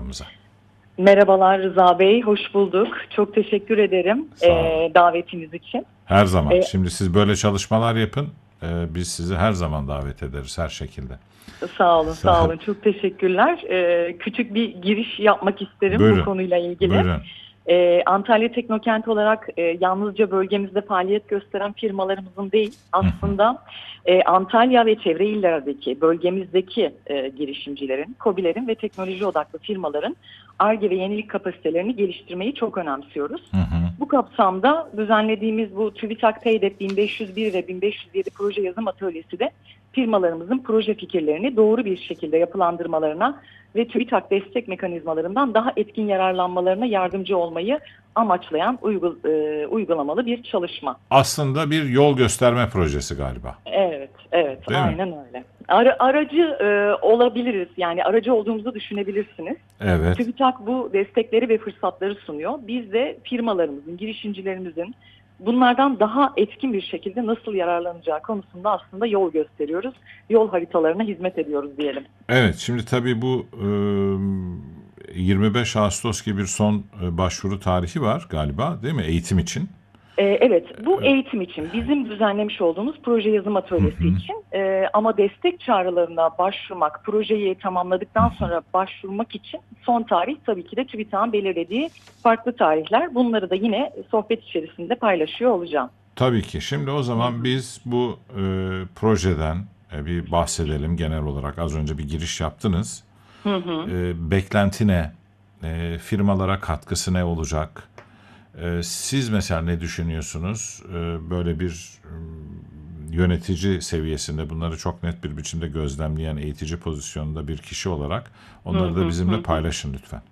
programımıza. Merhabalar Rıza Bey, hoş bulduk. Çok teşekkür ederim davetiniz için. Her zaman. Şimdi siz böyle çalışmalar yapın. Biz sizi her zaman davet ederiz her şekilde. Sağ olun, sağ olun. Çok teşekkürler. Küçük bir giriş yapmak isterim Buyurun, bu konuyla ilgili. Buyurun. Antalya Teknokent olarak yalnızca bölgemizde faaliyet gösteren firmalarımızın değil, aslında Antalya ve çevre illerdeki, bölgemizdeki girişimcilerin, KOBİ'lerin ve teknoloji odaklı firmaların Ar-Ge ve yenilik kapasitelerini geliştirmeyi çok önemsiyoruz. Bu kapsamda düzenlediğimiz bu TÜBİTAK TEYDEP 1501 ve 1507 proje yazım atölyesi de firmalarımızın proje fikirlerini doğru bir şekilde yapılandırmalarına ve TÜBİTAK destek mekanizmalarından daha etkin yararlanmalarına yardımcı olmayı amaçlayan uygulamalı bir çalışma. Aslında bir yol gösterme projesi galiba. Evet, Değil aynen mi? öyle. Aracı olabiliriz, yani aracı olduğumuzu düşünebilirsiniz. Evet. TÜBİTAK bu destekleri ve fırsatları sunuyor. Biz de firmalarımızın, girişimcilerimizin bunlardan daha etkin bir şekilde nasıl yararlanacağı konusunda aslında yol gösteriyoruz. Yol haritalarına hizmet ediyoruz diyelim. Evet, şimdi tabii bu 25 Ağustos gibi bir son başvuru tarihi var galiba, değil mi? Eğitim için. Evet, bu eğitim için bizim düzenlemiş olduğumuz proje yazım atölyesi için ama destek çağrılarına başvurmak, projeyi tamamladıktan sonra başvurmak için son tarih tabii ki de TÜBİTAK'ın belirlediği farklı tarihler. Bunları da yine sohbet içerisinde paylaşıyor olacağım. Tabii ki. Şimdi o zaman biz bu projeden bir bahsedelim genel olarak. Az önce bir giriş yaptınız. Beklenti ne? Firmalara katkısı ne olacak? Siz mesela ne düşünüyorsunuz? Böyle bir yönetici seviyesinde bunları çok net bir biçimde gözlemleyen eğitici pozisyonunda bir kişi olarak onları da bizimle paylaşın lütfen.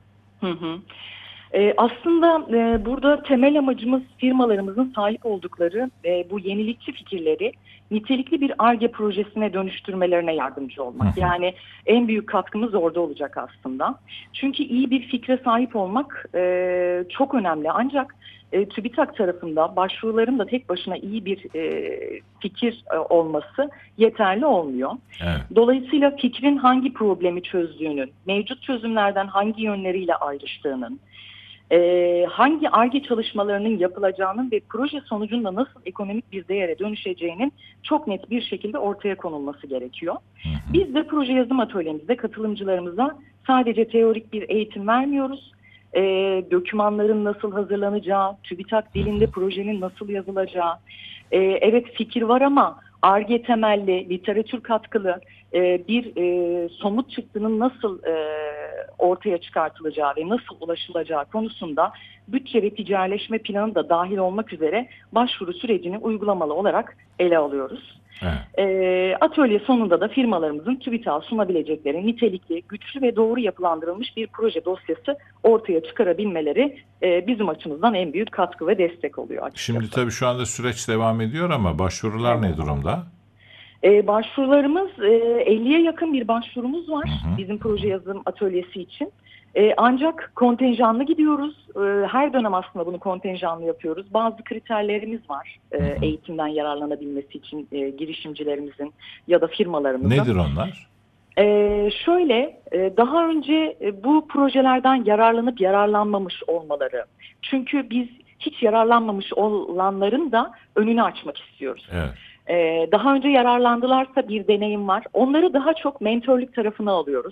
Aslında burada temel amacımız firmalarımızın sahip oldukları bu yenilikçi fikirleri nitelikli bir Ar-Ge projesine dönüştürmelerine yardımcı olmak. Yani en büyük katkımız orada olacak aslında. Çünkü iyi bir fikre sahip olmak çok önemli. Ancak TÜBİTAK tarafında başvuruların da tek başına iyi bir fikir olması yeterli olmuyor. Evet. Dolayısıyla fikrin hangi problemi çözdüğünün, mevcut çözümlerden hangi yönleriyle ayrıştığının, hangi Ar-Ge çalışmalarının yapılacağının ve proje sonucunda nasıl ekonomik bir değere dönüşeceğinin çok net bir şekilde ortaya konulması gerekiyor. Biz de proje yazım atölyemizde katılımcılarımıza sadece teorik bir eğitim vermiyoruz. Dokümanların nasıl hazırlanacağı, TÜBİTAK dilinde projenin nasıl yazılacağı, evet fikir var ama Ar-Ge temelli, literatür katkılı bir somut çıktının nasıl ortaya çıkartılacağı ve nasıl ulaşılacağı konusunda bütçe ve ticarileşme planı da dahil olmak üzere başvuru sürecini uygulamalı olarak ele alıyoruz. Evet. Atölye sonunda da firmalarımızın TÜBİTAK'a sunabilecekleri nitelikli, güçlü ve doğru yapılandırılmış bir proje dosyası ortaya çıkarabilmeleri bizim açımızdan en büyük katkı ve destek oluyor açıkçası. Şimdi tabii şu anda süreç devam ediyor ama başvurular ne durumda? Başvurularımız 50'ye yakın bir başvurumuz var bizim proje yazım atölyesi için. Ancak kontenjanlı gidiyoruz. Her dönem aslında bunu kontenjanlı yapıyoruz. Bazı kriterlerimiz var eğitimden yararlanabilmesi için girişimcilerimizin ya da firmalarımızın. Nedir onlar? Daha önce bu projelerden yararlanıp yararlanmamış olmaları. Çünkü biz hiç yararlanmamış olanların da önünü açmak istiyoruz. Evet. Daha önce yararlandılarsa bir deneyim var. Onları daha çok mentörlük tarafına alıyoruz.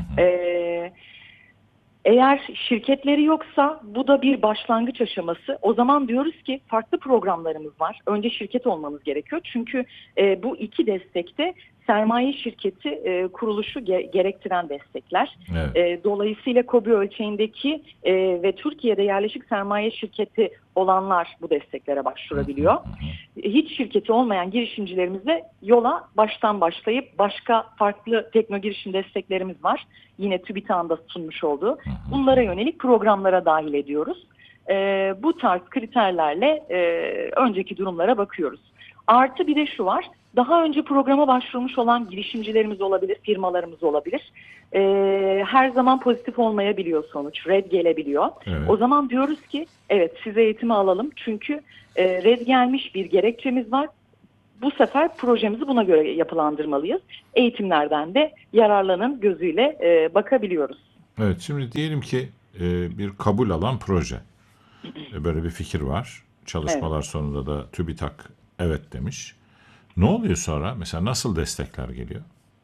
Eğer şirketleri yoksa bu da bir başlangıç aşaması. O zaman diyoruz ki farklı programlarımız var. Önce şirket olmamız gerekiyor. Çünkü bu iki destekte sermaye şirketi kuruluşu gerektiren destekler. Evet. Dolayısıyla KOBİ ölçeğindeki ve Türkiye'de yerleşik sermaye şirketi olanlar bu desteklere başvurabiliyor. Hiç şirketi olmayan girişimcilerimizle yola baştan başlayıp başka farklı tekno girişim desteklerimiz var. Yine TÜBİTAK'ın da sunmuş olduğu. Bunlara yönelik programlara dahil ediyoruz. Bu tarz kriterlerle önceki durumlara bakıyoruz. Artı bir de şu var. Daha önce programa başvurmuş olan girişimcilerimiz olabilir, firmalarımız olabilir. Her zaman pozitif olmayabiliyor sonuç. Red gelebiliyor. Evet. O zaman diyoruz ki evet size eğitimi alalım. Çünkü red gelmiş bir gerekçemiz var. Bu sefer projemizi buna göre yapılandırmalıyız. Eğitimlerden de yararlanın gözüyle bakabiliyoruz. Evet, şimdi diyelim ki bir kabul alan proje. Böyle bir fikir var. Evet. Çalışmalar sonunda da TÜBİTAK evet demiş. Ne oluyor sonra? Mesela nasıl destekler geliyor?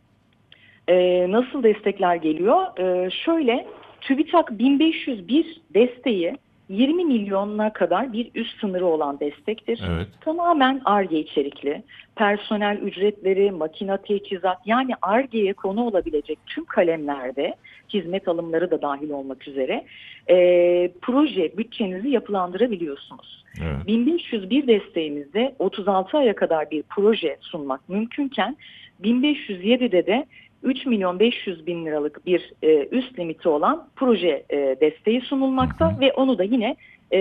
Nasıl destekler geliyor? Şöyle, TÜBİTAK 1501 desteği 20 milyonuna kadar bir üst sınırı olan destektir. Evet. Tamamen Ar-Ge içerikli. Personel ücretleri, makina teçhizat, yani Ar-Ge'ye konu olabilecek tüm kalemlerde, hizmet alımları da dahil olmak üzere proje bütçenizi yapılandırabiliyorsunuz. Evet. 1501 desteğimizde 36 aya kadar bir proje sunmak mümkünken 1507'de de 3 milyon 500 bin liralık bir üst limiti olan proje desteği Hı hı. sunulmakta ve onu da yine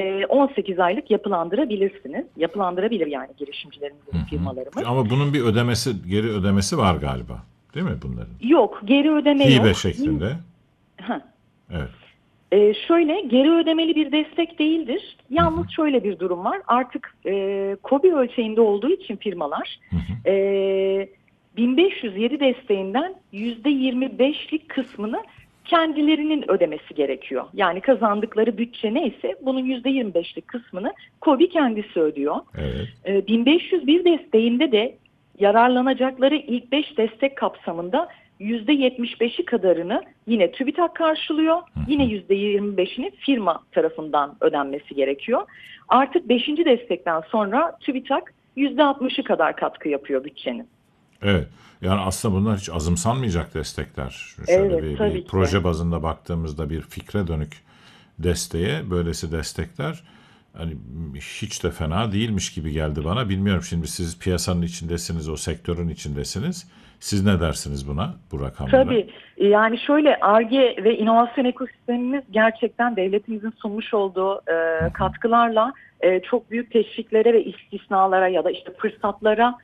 18 aylık yapılandırabilirsiniz. Yapılandırabilir yani girişimcilerimiz Hı ve hı. firmalarımız. Ama bunun bir ödemesi, geri ödemesi var galiba. Değil mi bunların? Yok, geri ödeme Hibe yok. şeklinde. Heh. Evet. Şöyle, geri ödemeli bir destek değildir. Hı hı. Yalnız şöyle bir durum var. Artık KOBİ ölçeğinde olduğu için firmalar Hı hı. e, 1507 desteğinden %25'lik kısmını kendilerinin ödemesi gerekiyor. Yani kazandıkları bütçe neyse bunun %25'lik kısmını KOBİ kendisi ödüyor. Evet. 1501 desteğinde de yararlanacakları ilk 5 destek kapsamında %75'i kadarını yine TÜBİTAK karşılıyor. Hı Yine hı. %25'ini firma tarafından ödenmesi gerekiyor. Artık 5. destekten sonra TÜBİTAK %60'ı kadar katkı yapıyor bütçenin. Evet. Yani aslında bunlar hiç azımsanmayacak destekler. Şöyle Evet, bir tabii ki de. proje bazında baktığımızda bir fikre dönük desteğe böylesi destekler hani hiç de fena değilmiş gibi geldi bana. Bilmiyorum, şimdi siz piyasanın içindesiniz, o sektörün içindesiniz. Siz ne dersiniz buna, bu rakamlara? Tabii, yani şöyle, Ar-Ge ve inovasyon ekosistemimiz gerçekten devletimizin sunmuş olduğu Hı hı. katkılarla çok büyük teşviklere ve istisnalara ya da işte fırsatlara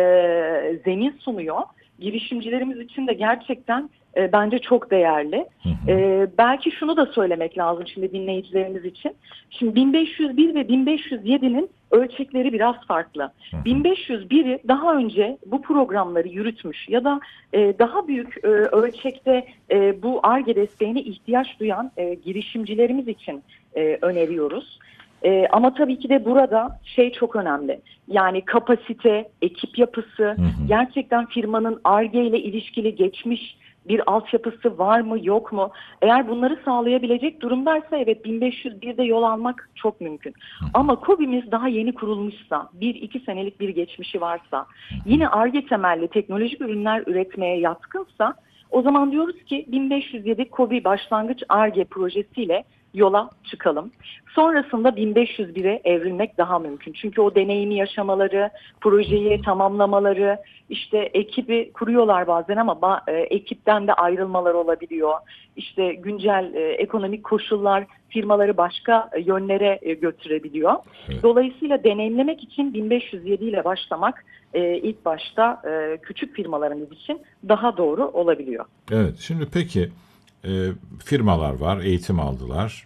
zemin sunuyor. Girişimcilerimiz için de gerçekten bence çok değerli. Hı hı. Belki şunu da söylemek lazım şimdi dinleyicilerimiz için. Şimdi 1501 ve 1507'nin ölçekleri biraz farklı. Hı hı. 1501'i daha önce bu programları yürütmüş ya da daha büyük ölçekte bu Ar-Ge desteğine ihtiyaç duyan girişimcilerimiz için öneriyoruz. Ama tabii ki de burada şey çok önemli. Yani kapasite, ekip yapısı, Hı hı. gerçekten firmanın Ar-Ge ile ilişkili geçmiş bir altyapısı var mı yok mu? Eğer bunları sağlayabilecek durumdaysa evet 1501'de yol almak çok mümkün. Ama KOBİ'miz daha yeni kurulmuşsa, 1-2 senelik bir geçmişi varsa, yine Ar-Ge temelli teknolojik ürünler üretmeye yatkınsa, o zaman diyoruz ki 1507 KOBİ başlangıç Ar-Ge projesiyle yola çıkalım. Sonrasında 1501'e evrilmek daha mümkün. Çünkü o deneyimi yaşamaları, projeyi tamamlamaları, işte ekibi kuruyorlar bazen ama ekipten de ayrılmalar olabiliyor. İşte güncel ekonomik koşullar firmaları başka yönlere götürebiliyor. Evet. Dolayısıyla deneyimlemek için 1507 ile başlamak ilk başta küçük firmalarımız için daha doğru olabiliyor. Evet. Şimdi peki firmalar var, eğitim aldılar.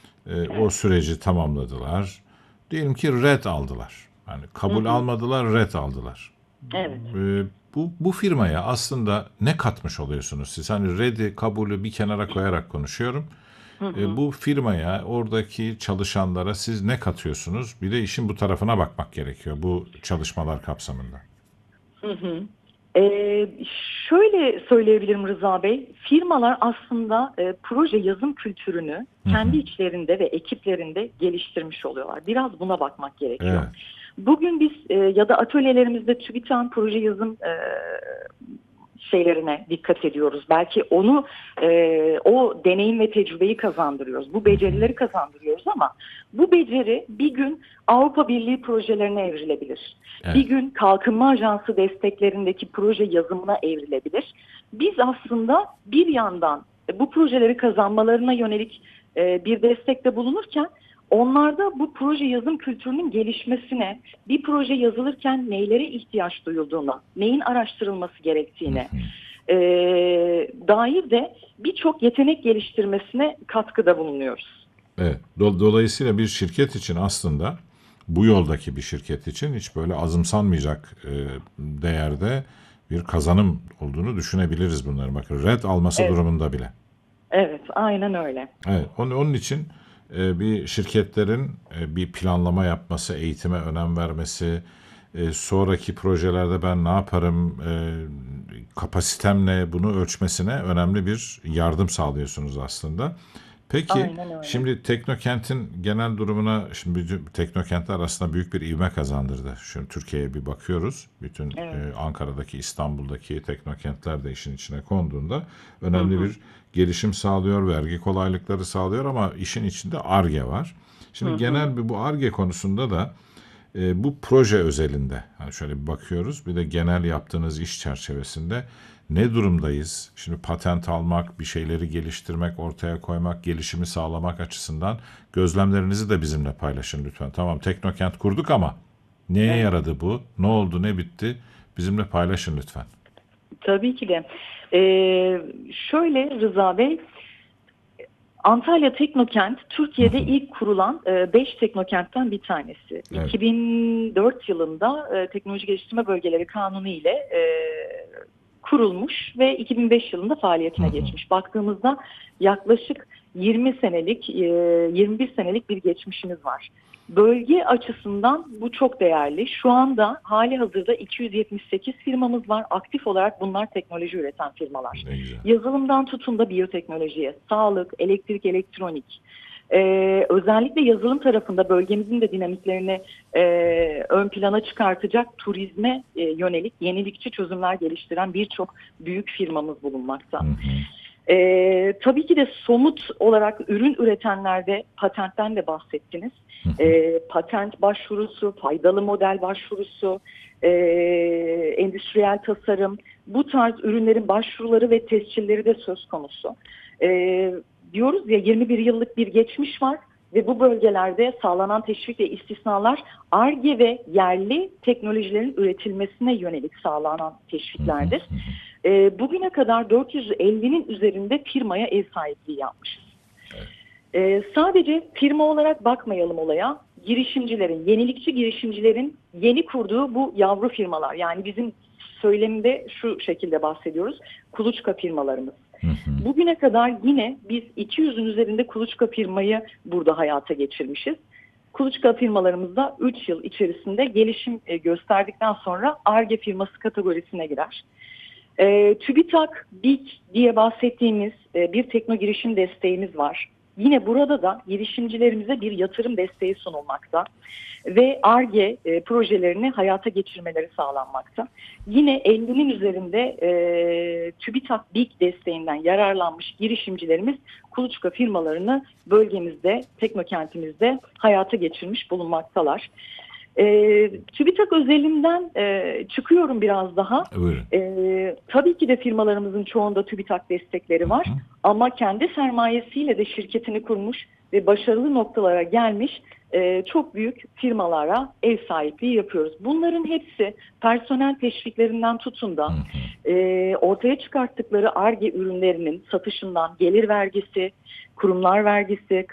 O Evet. süreci tamamladılar. Diyelim ki red aldılar. Yani Hı kabul hı. almadılar, red aldılar. Evet. Bu firmaya aslında ne katmış oluyorsunuz siz? Hani red'i, kabulü bir kenara koyarak konuşuyorum. Hı hı. Bu firmaya, oradaki çalışanlara siz ne katıyorsunuz? Bir de işin bu tarafına bakmak gerekiyor bu çalışmalar kapsamında. Hı hı. Ee, Şöyle söyleyebilirim Rıza Bey, firmalar aslında proje yazım kültürünü Hı hı. kendi içlerinde ve ekiplerinde geliştirmiş oluyorlar. Biraz buna bakmak gerekiyor. Evet. Bugün biz ya da atölyelerimizde TÜBİTAK'ın proje yazım şeylerine dikkat ediyoruz. Belki onu o deneyim ve tecrübeyi kazandırıyoruz. Bu becerileri kazandırıyoruz ama bu beceri bir gün Avrupa Birliği projelerine evrilebilir. Evet. Bir gün Kalkınma Ajansı desteklerindeki proje yazımına evrilebilir. Biz aslında bir yandan bu projeleri kazanmalarına yönelik bir destekte bulunurken onlarda bu proje yazım kültürünün gelişmesine, bir proje yazılırken neylere ihtiyaç duyulduğuna, neyin araştırılması gerektiğine dair de birçok yetenek geliştirmesine katkıda bulunuyoruz. Evet. Dolayısıyla bir şirket için aslında bu yoldaki bir şirket için hiç böyle azımsanmayacak değerde bir kazanım olduğunu düşünebiliriz bunları. Bakın red alması Evet. durumunda bile. Evet, aynen öyle. Evet, onun için bir şirketlerin bir planlama yapması, eğitime önem vermesi, sonraki projelerde ben ne yaparım, kapasitemle bunu ölçmesine önemli bir yardım sağlıyorsunuz aslında. Peki, Aynen öyle. şimdi Teknokent'in genel durumuna, şimdi bütün Teknokentler aslında büyük bir ivme kazandırdı. Şimdi Türkiye'ye bir bakıyoruz. Bütün Evet. Ankara'daki, İstanbul'daki Teknokentler de işin içine konduğunda Hı önemli hı. bir gelişim sağlıyor, vergi kolaylıkları sağlıyor ama işin içinde Ar-Ge var. Hı Şimdi hı. genel bir bu Ar-Ge konusunda da bu proje özelinde, hani şöyle bir bakıyoruz, bir de genel yaptığınız iş çerçevesinde ne durumdayız? Şimdi patent almak, bir şeyleri geliştirmek, ortaya koymak, gelişimi sağlamak açısından gözlemlerinizi de bizimle paylaşın lütfen. Tamam, Teknokent kurduk ama neye Evet. yaradı bu? Ne oldu, ne bitti? Bizimle paylaşın lütfen. Tabii ki de. Şöyle Rıza Bey, Antalya Teknokent Hı Türkiye'de hı. ilk kurulan 5 teknokentten bir tanesi. Evet. 2004 yılında Teknoloji Geliştirme Bölgeleri Kanunu ile kurulmuş ve 2005 yılında Hı faaliyetine hı. geçmiş. Baktığımızda yaklaşık 20 senelik, 21 senelik bir geçmişimiz var. Bölge açısından bu çok değerli. Şu anda hali hazırda 278 firmamız var. Aktif olarak bunlar teknoloji üreten firmalar. Ne güzel. Yazılımdan tutun da biyoteknolojiye, sağlık, elektrik, elektronik. Özellikle yazılım tarafında bölgemizin de dinamiklerini ön plana çıkartacak turizme yönelik yenilikçi çözümler geliştiren birçok büyük firmamız bulunmakta. Hı hı. Tabii ki de somut olarak ürün üretenlerde patentten de bahsettiniz. Hı hı. Patent başvurusu, faydalı model başvurusu, e, endüstriyel tasarım, bu tarz ürünlerin başvuruları ve tescilleri de söz konusu. E, Diyoruz ya 21 yıllık bir geçmiş var ve bu bölgelerde sağlanan teşvik ve istisnalar Ar-Ge ve yerli teknolojilerin üretilmesine yönelik sağlanan Hı hı. teşviklerdir. Hı hı. Bugüne kadar 450'nin üzerinde firmaya ev sahipliği yapmışız. Evet. Sadece firma olarak bakmayalım olaya. Girişimcilerin, yenilikçi girişimcilerin yeni kurduğu bu yavru firmalar. Yani bizim söylemde şu şekilde bahsediyoruz. Kuluçka firmalarımız. Hı hı. Bugüne kadar yine biz 200'ün üzerinde kuluçka firmayı burada hayata geçirmişiz. Kuluçka firmalarımızda 3 yıl içerisinde gelişim gösterdikten sonra Ar-Ge firması kategorisine girer. TÜBİTAK, BİK diye bahsettiğimiz bir tekno girişim desteğimiz var. Yine burada da girişimcilerimize bir yatırım desteği sunulmakta ve Ar-Ge projelerini hayata geçirmeleri sağlanmakta. Yine 50'nin üzerinde TÜBİTAK BİK desteğinden yararlanmış girişimcilerimiz kuluçka firmalarını bölgemizde, teknokentimizde hayata geçirmiş bulunmaktalar. TÜBİTAK özelinden çıkıyorum biraz daha. Buyurun. Tabii ki de firmalarımızın çoğunda TÜBİTAK destekleri Hı var. hı. Ama kendi sermayesiyle de şirketini kurmuş ve başarılı noktalara gelmiş çok büyük firmalara ev sahipliği yapıyoruz. Bunların hepsi personel teşviklerinden tutun Hı da hı. ortaya çıkarttıkları Ar-Ge ürünlerinin satışından gelir vergisi, kurumlar vergisi,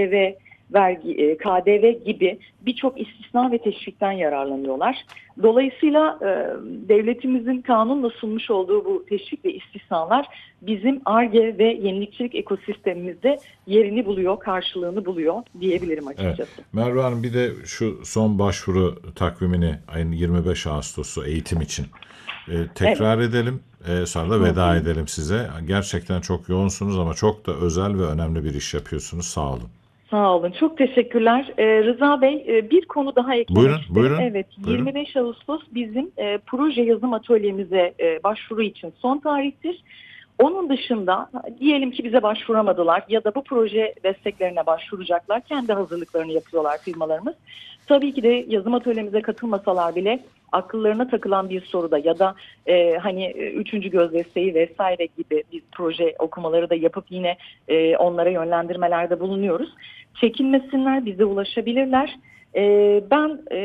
KDV gibi birçok istisna ve teşvikten yararlanıyorlar. Dolayısıyla devletimizin kanunla sunmuş olduğu bu teşvik ve istisnalar bizim Ar-Ge ve yenilikçilik ekosistemimizde yerini buluyor, karşılığını buluyor diyebilirim Evet. açıkçası. Merve Hanım, bir de şu son başvuru takvimini ayın 25 Ağustos'u eğitim için Evet. tekrar edelim. Sonra da Hı veda hı. edelim size. Gerçekten çok yoğunsunuz ama çok da özel ve önemli bir iş yapıyorsunuz. Sağ olun. Sağ olun. Çok teşekkürler. Rıza Bey, bir konu daha eklemek Buyurun, isterim. buyurun, Evet, buyurun. 25 Ağustos bizim proje yazım atölyemize başvuru için son tarihtir. Onun dışında diyelim ki bize başvuramadılar ya da bu proje desteklerine başvuracaklar. Kendi hazırlıklarını yapıyorlar firmalarımız. Tabii ki de yazım atölyemize katılmasalar bile akıllarına takılan bir soruda ya da hani üçüncü göz desteği vesaire gibi bir proje okumaları da yapıp yine onlara yönlendirmelerde bulunuyoruz. Çekinmesinler, bize ulaşabilirler. Ben